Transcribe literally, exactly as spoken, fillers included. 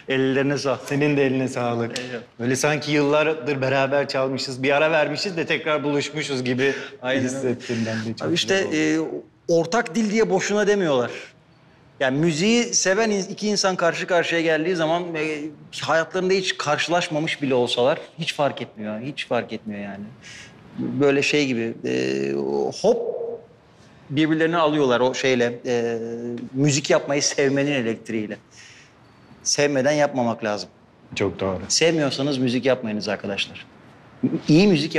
Ellerine sağlık. Senin de eline sağlık. Eyvallah. Böyle sanki yıllardır beraber çalmışız, bir ara vermişiz de tekrar buluşmuşuz gibi Aynen öyle. hissettim ben de. Çok Abi işte güzel oldu. e, ortak dil diye boşuna demiyorlar. Yani müziği seven in- iki insan karşı karşıya geldiği zaman e, hayatlarında hiç karşılaşmamış bile olsalar hiç fark etmiyor. Hiç fark etmiyor yani. Böyle şey gibi e, hop birbirlerini alıyorlar o şeyle. e, müzik yapmayı sevmenin elektriğiyle. Sevmeden yapmamak lazım. Çok doğru. Sevmiyorsanız müzik yapmayınız arkadaşlar. İyi müzik